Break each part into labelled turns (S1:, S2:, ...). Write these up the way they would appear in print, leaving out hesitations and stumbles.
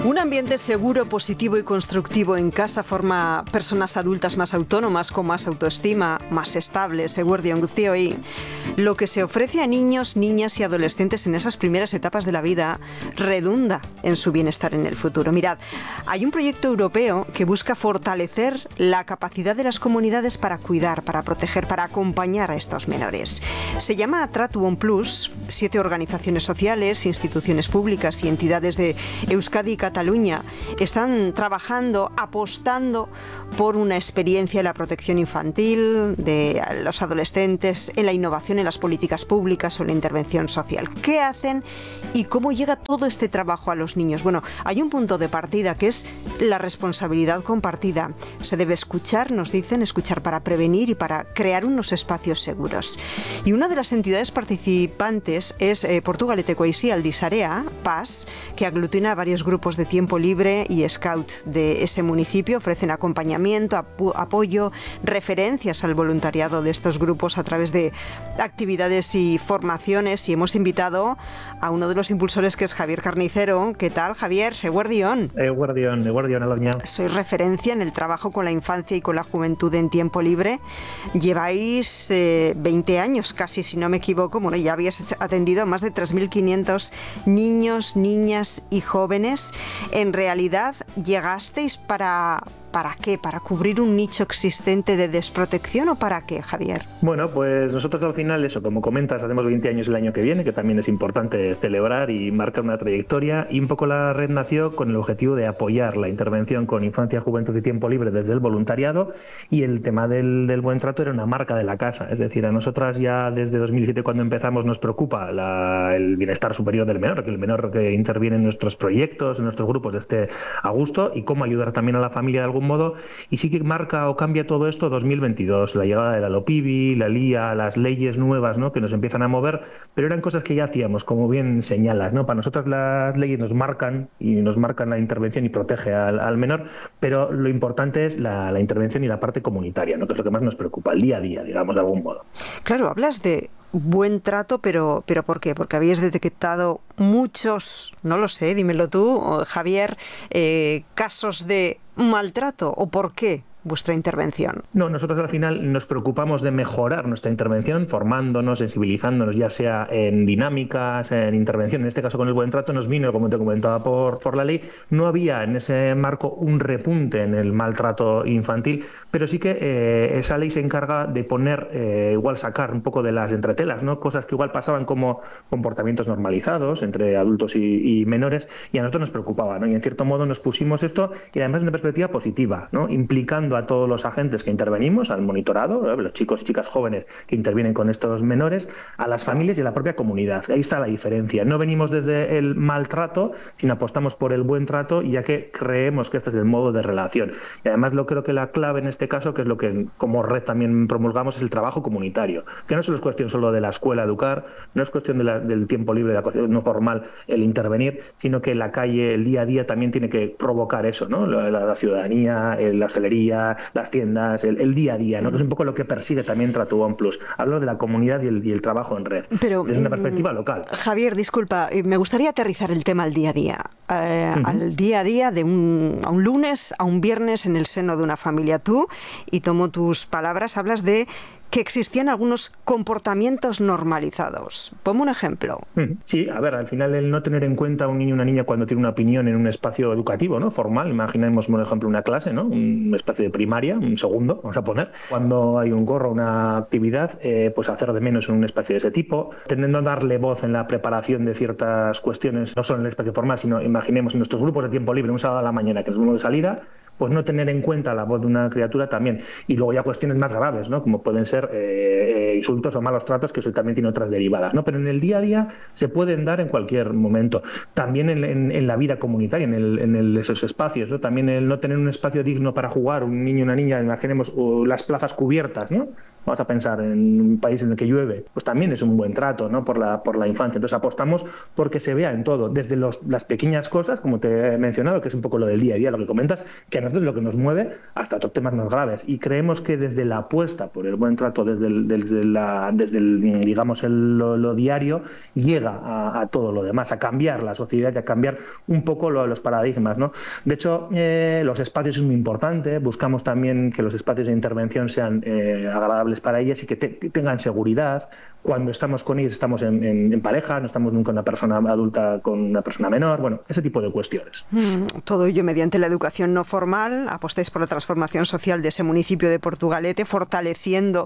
S1: Un ambiente seguro, positivo y constructivo en casa forma personas adultas más autónomas, con más autoestima, más estables. Eguerdion Guztioi. Lo que se ofrece a niños, niñas y adolescentes en esas primeras etapas de la vida redunda en su bienestar en el futuro. Mirad, hay un proyecto europeo que busca fortalecer la capacidad de las comunidades para cuidar, para proteger, para acompañar a estos menores. Se llama Tratuon Plus. 7 organizaciones sociales, instituciones públicas y entidades de Euskadi y Cataluña están trabajando, apostando por una experiencia en la protección infantil de los adolescentes, en la innovación en las políticas públicas o en la intervención social. ¿Qué hacen y cómo llega todo este trabajo a los niños? Bueno, hay un punto de partida que es la responsabilidad compartida. Se debe escuchar, nos dicen, escuchar para prevenir y para crear unos espacios seguros. Y una de las entidades participantes es Portugalete Coixí Aldisarea, PAS, que aglutina a varios grupos de tiempo libre y scout de ese municipio. Ofrecen acompañamiento, apoyo, referencias al voluntariado de estos grupos a través de actividades y formaciones. Y hemos invitado a uno de los impulsores, que es Javier Carnicero. ¿Qué tal, Javier? Eguerdion.
S2: Eguerdion, Aloña.
S1: Sois referencia en el trabajo con la infancia y con la juventud en tiempo libre. Lleváis 20 años casi, si no me equivoco. Bueno, ya habíais atendido a más de 3.500 niños, niñas y jóvenes. En realidad, ¿llegasteis para qué? ¿Para cubrir un nicho existente de desprotección o para qué, Javier?
S2: Bueno, pues nosotros al final, eso, como comentas, hacemos 20 años el año que viene, que también es importante celebrar y marcar una trayectoria, y un poco la red nació con el objetivo de apoyar la intervención con infancia, juventud y tiempo libre desde el voluntariado, y el tema del buen trato era una marca de la casa. Es decir, a nosotras ya desde 2007, cuando empezamos, nos preocupa el bienestar superior del menor, que el menor que interviene en nuestros proyectos, en nuestros grupos, esté a gusto, y cómo ayudar también a la familia de algún modo. Y sí que marca o cambia todo esto 2022, la llegada de la LOPIBI, la LIA, las leyes nuevas, ¿no?, que nos empiezan a mover, pero eran cosas que ya hacíamos, como bien señalas, ¿no? Para nosotros las leyes nos marcan la intervención y protege al menor, pero lo importante es la intervención y la parte comunitaria, ¿no?, que es lo que más nos preocupa, el día a día, digamos, de algún modo.
S1: Claro, hablas de buen trato, pero ¿por qué? Porque habéis detectado muchos, no lo sé, dímelo tú, Javier, casos de maltrato, ¿o por qué vuestra intervención?
S2: No, nosotros al final nos preocupamos de mejorar nuestra intervención, formándonos, sensibilizándonos, ya sea en dinámicas, en intervención. En este caso, con el buen trato nos vino, como te comentaba, por la ley. No había en ese marco un repunte en el maltrato infantil, pero sí que esa ley se encarga de poner, igual sacar un poco de las entretelas, ¿no?, cosas que igual pasaban como comportamientos normalizados entre adultos y menores, y a nosotros nos preocupaba, ¿no? Y en cierto modo nos pusimos esto, y además de una perspectiva positiva, ¿no?, implicando a todos los agentes que intervenimos, al monitorado, ¿no?, los chicos y chicas jóvenes que intervienen con estos menores, a las familias y a la propia comunidad. Ahí está la diferencia. No venimos desde el maltrato, sino apostamos por el buen trato, ya que creemos que este es el modo de relación. Y además creo que la clave en este caso, que es lo que como red también promulgamos, es el trabajo comunitario, que no solo es cuestión solo de la escuela educar, no es cuestión del tiempo libre, de la cuestión no formal, el intervenir, sino que la calle, el día a día también tiene que provocar eso, ¿no?, la ciudadanía, la hostelería, las tiendas, el día a día, ¿no?, que es un poco lo que persigue también Tratuon Plus. Hablo de la comunidad y el trabajo en red, pero desde una perspectiva local.
S1: Javier, disculpa, me gustaría aterrizar el tema al día a día. Al día a día, a un lunes a un viernes en el seno de una familia. Tú, y tomo tus palabras, hablas de que existían algunos comportamientos normalizados. Ponme un ejemplo.
S2: Sí, a ver, al final el no tener en cuenta a un niño o una niña cuando tiene una opinión en un espacio educativo, ¿no?, formal, imaginemos, por ejemplo, una clase, ¿no?, un espacio de primaria, un segundo, vamos a poner, cuando hay un gorro, una actividad, pues hacer de menos en un espacio de ese tipo, teniendo a darle voz en la preparación de ciertas cuestiones, no solo en el espacio formal, sino imaginemos en nuestros grupos de tiempo libre, un sábado a la mañana, que es uno de salida, pues no tener en cuenta la voz de una criatura también. Y luego ya cuestiones más graves, ¿no?, como pueden ser insultos o malos tratos, que eso también tiene otras derivadas, ¿no? Pero en el día a día se pueden dar en cualquier momento. También en la vida comunitaria, en esos espacios, ¿no? También el no tener un espacio digno para jugar, un niño y una niña, imaginemos las plazas cubiertas, ¿no?, Vamos a pensar en un país en el que llueve, pues también es un buen trato, ¿no? por la infancia. Entonces apostamos porque se vea en todo, desde las pequeñas cosas, como te he mencionado, que es un poco lo del día a día, lo que comentas, que a nosotros es lo que nos mueve, hasta otros temas más graves. Y creemos que desde la apuesta por el buen trato, desde digamos, lo diario, llega a todo lo demás, a cambiar la sociedad y a cambiar un poco los paradigmas, ¿no? De hecho, los espacios es muy importante. Buscamos también que los espacios de intervención sean agradables para ellas y que tengan seguridad. Cuando estamos con ellos estamos en pareja, no estamos nunca una persona adulta con una persona menor, bueno, ese tipo de cuestiones.
S1: Todo ello mediante la educación no formal. Apostáis por la transformación social de ese municipio de Portugalete, fortaleciendo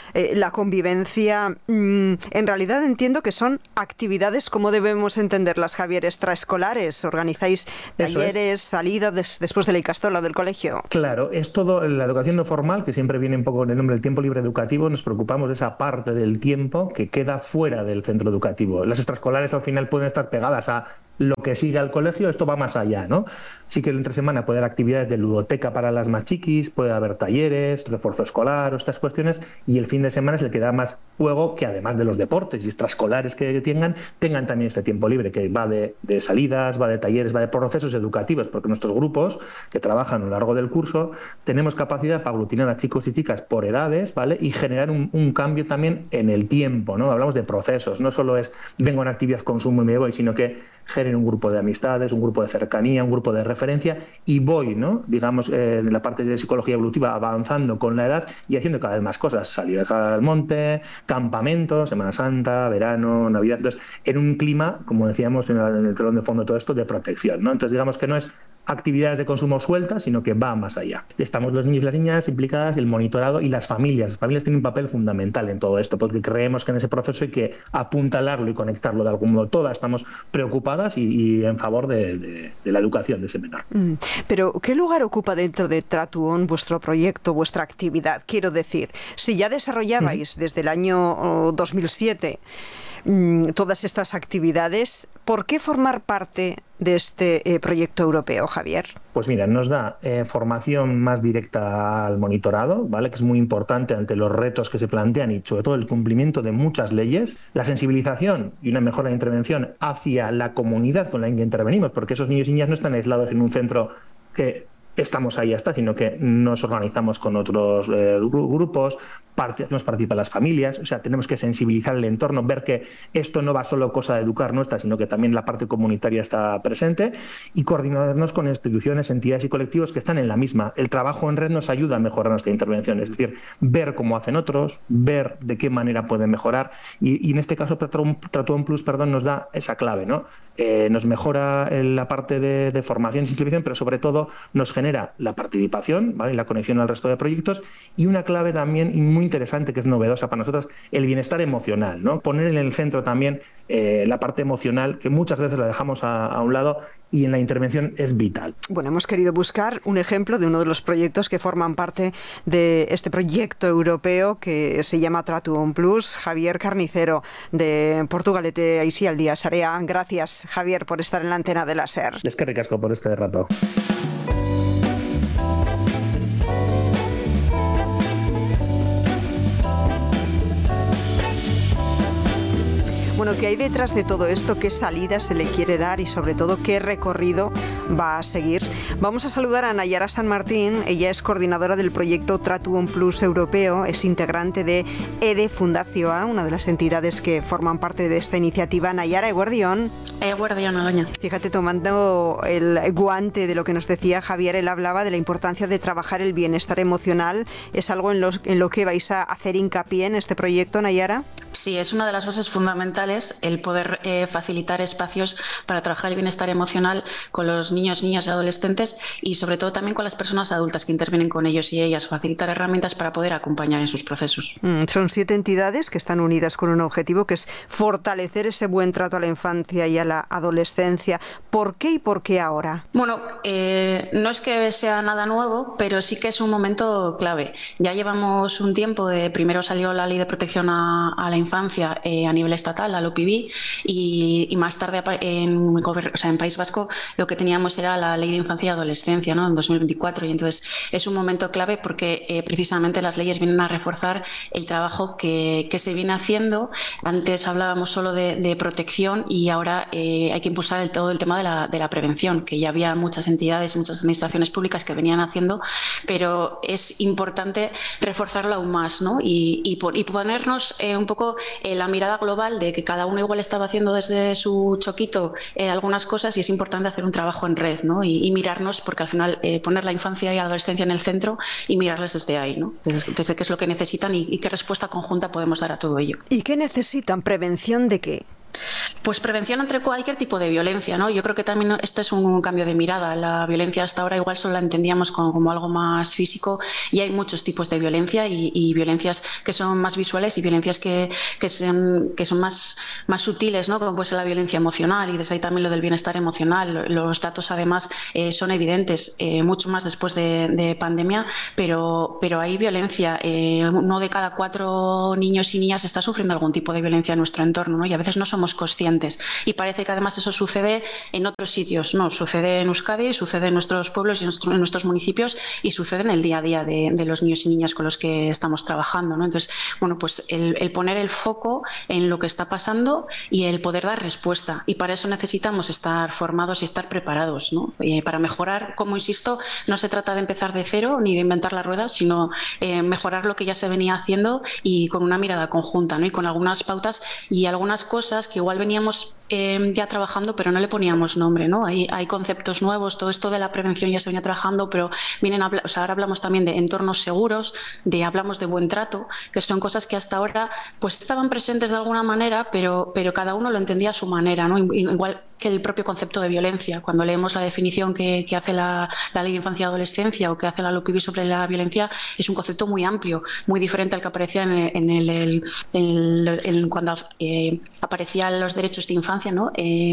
S1: la convivencia. En realidad entiendo que son actividades, ¿cómo debemos entenderlas, Javier? Extraescolares. ¿Organizáis talleres, salidas después de la ikastola del colegio?
S2: Claro, es todo la educación no formal, que siempre viene un poco en el nombre del tiempo libre educativo. Nos preocupamos de esa parte del tiempo que queda fuera del centro educativo. Las extraescolares al final pueden estar pegadas a lo que sigue al colegio, esto va más allá, ¿no? Sí que entre semana puede haber actividades de ludoteca para las más chiquis, puede haber talleres, refuerzo escolar o estas cuestiones, y el fin de semana es el que da más juego, que además de los deportes y extraescolares que tengan también este tiempo libre, que va de salidas, va de talleres, va de procesos educativos, porque nuestros grupos que trabajan a lo largo del curso tenemos capacidad para aglutinar a chicos y chicas por edades, ¿vale? Y generar un cambio también en el tiempo, ¿no? Hablamos de procesos, no solo es vengo a una actividad, consumo y me voy, sino que generen un grupo de amistades, un grupo de cercanía, un grupo de referencia, y voy, ¿no? Digamos, en la parte de psicología evolutiva, avanzando con la edad y haciendo cada vez más cosas, salidas al monte, campamentos, Semana Santa, verano, Navidad, entonces, en un clima, como decíamos en el telón de fondo de todo esto, de protección, ¿no? Entonces, digamos que no es actividades de consumo sueltas, sino que va más allá. Estamos los niños y las niñas implicadas, el monitorado y las familias. Las familias tienen un papel fundamental en todo esto, porque creemos que en ese proceso hay que apuntalarlo y conectarlo de algún modo. Todas estamos preocupadas y en favor de la educación de ese menor.
S1: Pero, ¿qué lugar ocupa dentro de Tratuon vuestro proyecto, vuestra actividad? Quiero decir, si ya desarrollabais desde el año 2007 todas estas actividades, ¿por qué formar parte de este proyecto europeo, Javier?
S2: Pues mira, nos da formación más directa al monitorado, ¿vale? Que es muy importante ante los retos que se plantean y sobre todo el cumplimiento de muchas leyes, la sensibilización y una mejora de intervención hacia la comunidad con la que intervenimos, porque esos niños y niñas no están aislados en un centro que estamos ahí hasta, sino que nos organizamos con otros grupos, hacemos participar a las familias, o sea, tenemos que sensibilizar el entorno, ver que esto no va solo cosa de educar nuestra, sino que también la parte comunitaria está presente, y coordinarnos con instituciones, entidades y colectivos que están en la misma. El trabajo en red nos ayuda a mejorar nuestra intervención, es decir, ver cómo hacen otros, ver de qué manera pueden mejorar, y en este caso Tratuon Plus, nos da esa clave, ¿no? Nos mejora la parte de formación y sensibilización, pero sobre todo nos genera la participación, ¿vale? Y la conexión al resto de proyectos, y una clave también muy interesante, que es novedosa para nosotros, el bienestar emocional, ¿no? Poner en el centro también la parte emocional, que muchas veces la dejamos a un lado, y en la intervención es vital.
S1: Bueno, hemos querido buscar un ejemplo de uno de los proyectos que forman parte de este proyecto europeo que se llama Tratuon Plus. Javier Carnicero, de Portugalete Aisialdia Sarea. Gracias, Javier, por estar en la antena de la SER.
S2: Es que ricasco por este rato.
S1: Bueno, ¿qué hay detrás de todo esto? ¿Qué salida se le quiere dar y sobre todo qué recorrido va a seguir? Vamos a saludar a Nayara San Martín. Ella es coordinadora del proyecto Tratuon Plus europeo, es integrante de EDE Fundazioa, una de las entidades que forman parte de esta iniciativa. Nayara, eguerdión.
S3: Eguerdión, Aloña.
S1: Fíjate, tomando el guante de lo que nos decía Javier, él hablaba de la importancia de trabajar el bienestar emocional. ¿Es algo en lo que vais a hacer hincapié en este proyecto, Nayara?
S3: Sí, es una de las bases fundamentales el poder facilitar espacios para trabajar el bienestar emocional con los niños, niñas y adolescentes, y sobre todo también con las personas adultas que intervienen con ellos y ellas, facilitar herramientas para poder acompañar en sus procesos.
S1: Son 7 entidades que están unidas con un objetivo, que es fortalecer ese buen trato a la infancia y a la adolescencia. ¿Por qué y por qué ahora?
S3: Bueno, no es que sea nada nuevo, pero sí que es un momento clave. Ya llevamos un tiempo, primero salió la Ley de Protección a la Infancia infancia a nivel estatal, la LOPIB, y más tarde en País Vasco lo que teníamos era la Ley de Infancia y Adolescencia, ¿no? En 2024, y entonces es un momento clave porque precisamente las leyes vienen a reforzar el trabajo que se viene haciendo. Antes hablábamos solo de protección y ahora hay que impulsar todo el tema de la prevención, que ya había muchas entidades, muchas administraciones públicas que venían haciendo, pero es importante reforzarlo aún más, ¿no? Y ponernos un poco la mirada global de que cada uno igual estaba haciendo desde su choquito algunas cosas, y es importante hacer un trabajo en red, ¿no? Y mirarnos, porque al final poner la infancia y la adolescencia en el centro y mirarles desde ahí, ¿no? Desde qué es lo que necesitan y qué respuesta conjunta podemos dar a todo ello.
S1: ¿Y qué necesitan? ¿Prevención de qué?
S3: Pues prevención ante cualquier tipo de violencia, ¿no? Yo creo que también esto es un cambio de mirada. La violencia hasta ahora igual solo la entendíamos como algo más físico, y hay muchos tipos de violencia y violencias que son más visuales y violencias que son más sutiles, ¿no? Como puede ser la violencia emocional, y desde ahí también lo del bienestar emocional. Los datos además son evidentes, mucho más después de pandemia, pero hay violencia. 1 de cada 4 niños y niñas está sufriendo algún tipo de violencia en nuestro entorno, ¿no? Y a veces no somos conscientes, y parece que además eso sucede en otros sitios. No, sucede en Euskadi, sucede en nuestros pueblos y en nuestros municipios, y sucede en el día a día de los niños y niñas con los que estamos trabajando, ¿no? Entonces, bueno, pues el poner el foco en lo que está pasando y el poder dar respuesta, y para eso necesitamos estar formados y estar preparados, ¿no? Para mejorar, como insisto, no se trata de empezar de cero ni de inventar la rueda, sino mejorar lo que ya se venía haciendo, y con una mirada conjunta, ¿no? Y con algunas pautas y algunas cosas que igual veníamos ya trabajando, pero no le poníamos nombre, ¿no? Hay conceptos nuevos. Todo esto de la prevención ya se venía trabajando, pero ahora hablamos también de entornos seguros, hablamos de buen trato, que son cosas que hasta ahora pues estaban presentes de alguna manera, pero cada uno lo entendía a su manera, ¿no? Igual que el propio concepto de violencia. Cuando leemos la definición que hace la Ley de Infancia y Adolescencia, o que hace la LOPIB sobre la violencia, es un concepto muy amplio, muy diferente al que aparecía cuando aparecían los derechos de infancia, ¿no?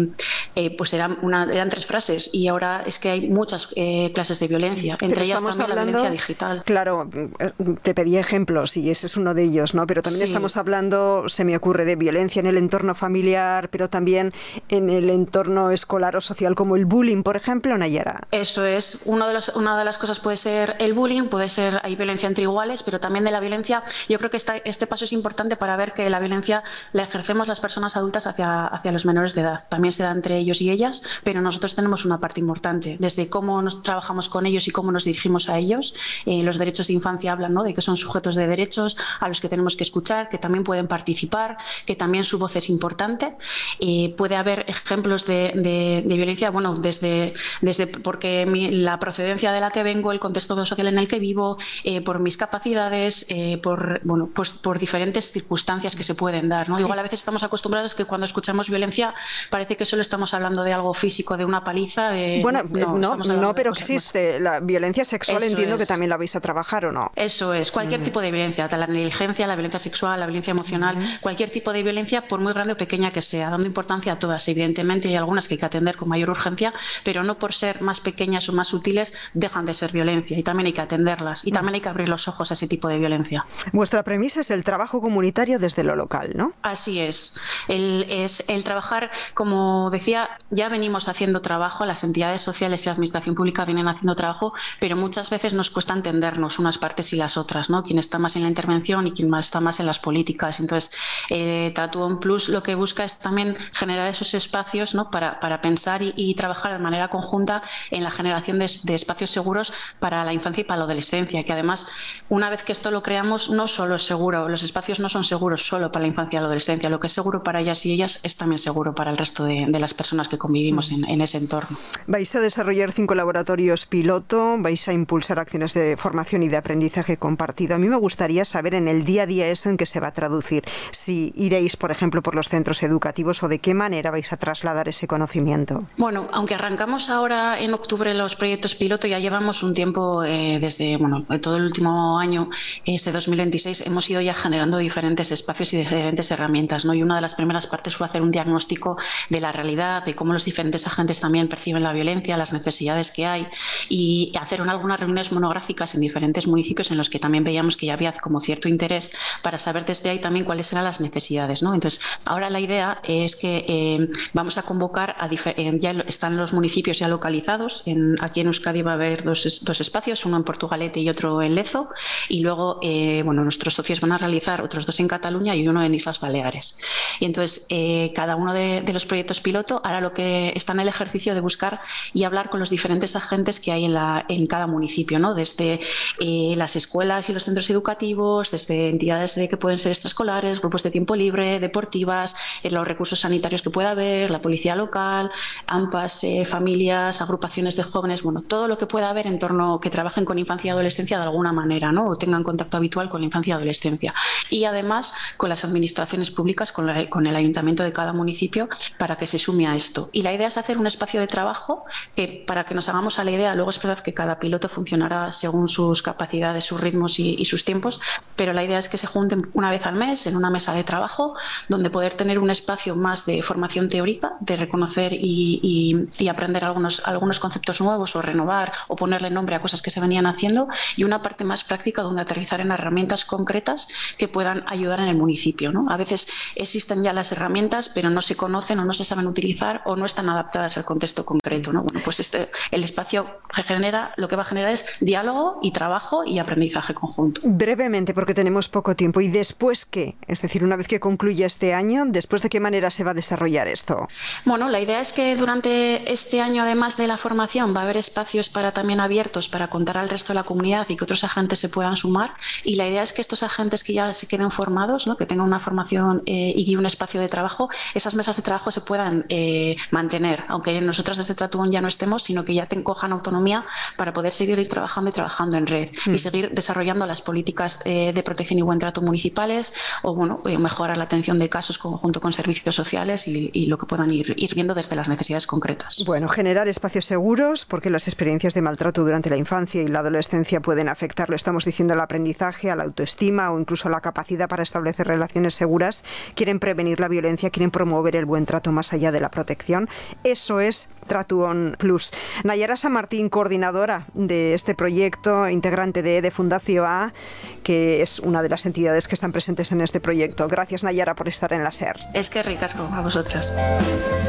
S3: Pues eran 3 frases, y ahora es que hay muchas clases de violencia, entre ellas también la violencia digital.
S1: Claro, te pedí ejemplos y ese es uno de ellos, ¿no? Pero también estamos hablando, se me ocurre, de violencia en el entorno familiar, pero también en el entorno escolar o social, como el bullying, por ejemplo, Nayara.
S3: Eso es. Una de las cosas puede ser el bullying, hay violencia entre iguales, pero también de la violencia. Yo creo que este paso es importante para ver que la violencia la ejercemos las personas adultas hacia los menores de edad. También se da entre ellos y ellas, pero nosotros tenemos una parte importante, desde cómo nos trabajamos con ellos y cómo nos dirigimos a ellos. Los derechos de infancia hablan, ¿no?, de que son sujetos de derechos a los que tenemos que escuchar, que también pueden participar, que también su voz es importante. Puede haber ejemplos de violencia, bueno, desde porque la procedencia de la que vengo, el contexto social en el que vivo, por mis capacidades, por diferentes circunstancias que se pueden dar, ¿no? Igual a veces estamos acostumbrados que cuando escuchamos violencia parece que solo estamos hablando de algo físico, de una paliza.
S1: Pero existe la violencia sexual. Eso entiendo que también la vais a trabajar, ¿o no?
S3: Eso es, cualquier tipo de violencia, la negligencia, la violencia sexual, la violencia emocional, cualquier tipo de violencia, por muy grande o pequeña que sea, dando importancia a todas. Evidentemente hay algunas que hay que atender con mayor urgencia, pero no por ser más pequeñas o más sutiles dejan de ser violencia, y también hay que atenderlas, y también hay que abrir los ojos a ese tipo de violencia.
S1: Vuestra premisa es el trabajo comunitario desde lo local, ¿no?
S3: Así es. El trabajar, como decía, ya venimos haciendo trabajo, las entidades sociales y la administración pública vienen haciendo trabajo, pero muchas veces nos cuesta entendernos unas partes y las otras, ¿no? Quien está más en la intervención y quien está más en las políticas. Entonces, Tatuón Plus lo que busca es también generar esos espacios, ¿no?, para pensar y trabajar de manera conjunta en la generación de espacios seguros para la infancia y para la adolescencia, que además, una vez que esto lo creamos, no solo es seguro, los espacios no son seguros solo para la infancia y la adolescencia, lo que es seguro para ellas y ellas es también seguro para el resto de las personas que convivimos en ese entorno.
S1: Vais a desarrollar 5 laboratorios piloto, vais a impulsar acciones de formación y de aprendizaje compartido. A mí me gustaría saber en el día a día eso en qué se va a traducir. Si iréis, por ejemplo, por los centros educativos, o de qué manera vais a trasladar ese conocimiento?
S3: Bueno, aunque arrancamos ahora en octubre los proyectos piloto, ya llevamos un tiempo desde todo el último año, este 2026, hemos ido ya generando diferentes espacios y diferentes herramientas, ¿no? Y una de las primeras partes fue hacer un diagnóstico de la realidad, de cómo los diferentes agentes también perciben la violencia, las necesidades que hay, y hacer algunas reuniones monográficas en diferentes municipios en los que también veíamos que ya había como cierto interés para saber desde ahí también cuáles eran las necesidades, ¿no? Entonces, ahora la idea es que vamos a convocar ya están los municipios ya localizados. Aquí en Euskadi va a haber dos espacios, uno en Portugalete y otro en Lezo, y luego nuestros socios van a realizar otros 2 en Cataluña y uno en Islas Baleares. Y entonces cada uno de los proyectos piloto hará lo que está en el ejercicio de buscar y hablar con los diferentes agentes que hay en cada municipio, ¿no? Desde las escuelas y los centros educativos, desde entidades que pueden ser extraescolares, grupos de tiempo libre, deportivas, los recursos sanitarios que pueda haber, la policía local, AMPAs, familias, agrupaciones de jóvenes, todo lo que pueda haber en torno que trabajen con infancia y adolescencia de alguna manera, ¿no? O tengan contacto habitual con la infancia y adolescencia. Y además con las administraciones públicas, con el ayuntamiento de cada municipio, para que se sume a esto. Y la idea es hacer un espacio de trabajo que, para que nos hagamos a la idea, luego es verdad que cada piloto funcionará según sus capacidades, sus ritmos y sus tiempos, pero la idea es que se junten una vez al mes en una mesa de trabajo donde poder tener un espacio más de formación teórica, de reconocer y aprender algunos conceptos nuevos o renovar o ponerle nombre a cosas que se venían haciendo, y una parte más práctica donde aterrizar en herramientas concretas que puedan ayudar en el municipio, ¿no? A veces existen ya las herramientas, pero no se conocen o no se saben utilizar o no están adaptadas al contexto concreto, ¿no? Pues el espacio lo que va a generar es diálogo y trabajo y aprendizaje conjunto.
S1: Brevemente, porque tenemos poco tiempo. ¿Y después qué? Es decir, una vez que concluya este año, ¿después de qué manera se va a desarrollar esto?
S3: Bueno, la idea es que durante este año, además de la formación, va a haber espacios también abiertos para contar al resto de la comunidad y que otros agentes se puedan sumar. Y la idea es que estos agentes que ya se queden formados, ¿no? Que tengan una formación y un espacio de trabajo, esas mesas de trabajo se puedan mantener, aunque nosotros desde Tratuón ya no estemos, sino que ya cojan autonomía para poder seguir trabajando en red y seguir desarrollando las políticas de protección y buen trato municipales o mejorar la atención de casos junto con servicios sociales y lo que puedan ir viendo desde las necesidades concretas.
S1: Bueno, generar espacios seguros, porque las experiencias de maltrato durante la infancia y la adolescencia pueden afectar, lo estamos diciendo, al aprendizaje, a la autoestima o incluso a la capacidad para establecer relaciones seguras. Quieren prevenir la violencia, quieren promover el buen trato más allá de la protección. Eso es Tratuón Plus. Nayara San Martín, coordinadora de este proyecto, integrante de Fundación A, que es una de las entidades que están presentes en este proyecto. Gracias, Nayara, por estar en la SER.
S3: Es que ricasco a vosotras.